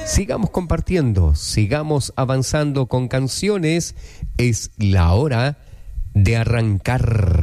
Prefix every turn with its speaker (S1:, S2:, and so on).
S1: Sigamos compartiendo, sigamos avanzando con canciones. Es la hora de arrancar.